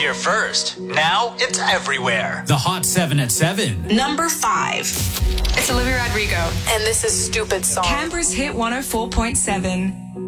here first. Now it's everywhere. The Hot 7 at 7. Number 5. It's Olivia Rodrigo. And this is Stupid Song. Canberra's hit 104.7.